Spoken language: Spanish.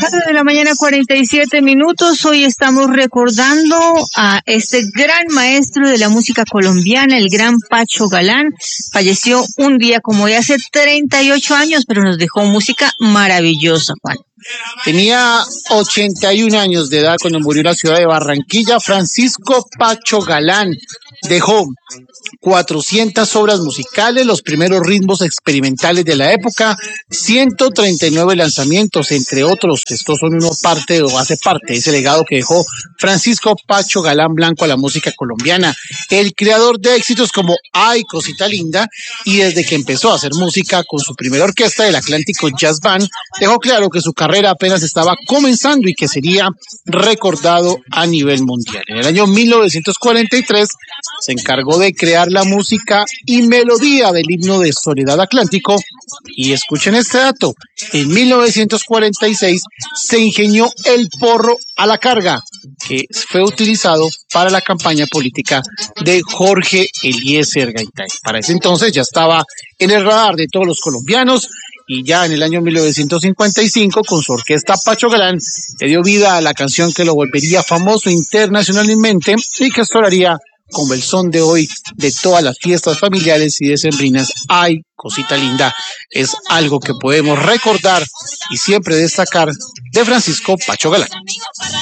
9 de la mañana, 47 minutos. Hoy estamos recordando a este gran maestro de la música colombiana, el gran Pacho Galán. Falleció un día como hoy, hace 38 años, pero nos dejó música maravillosa, Juan. Tenía 81 años de edad cuando murió en la ciudad de Barranquilla. Francisco Pacho Galán dejó 400 obras musicales, los primeros ritmos experimentales de la época, 139 lanzamientos, entre otros. Estos son hace parte de ese legado que dejó Francisco Pacho Galán Blanco a la música colombiana, el creador de éxitos como Ay, Cosita Linda, y desde que empezó a hacer música con su primera orquesta, el Atlántico Jazz Band, dejó claro que su carrera apenas estaba comenzando y que sería recordado a nivel mundial. En el año 1943 se encargó de crear la música y melodía del himno de Soledad Atlántico, y escuchen este dato: en 1946 se ingenió el porro a la carga, que fue utilizado para la campaña política de Jorge Eliezer Gaitán. Para ese entonces ya estaba en el radar de todos los colombianos, y ya en el año 1955, con su orquesta Pacho Galán, le dio vida a la canción que lo volvería famoso internacionalmente y que sonaría como el son de hoy de todas las fiestas familiares y decembrinas. Ay, Cosita Linda, es algo que podemos recordar y siempre destacar de Francisco Pacho Galán.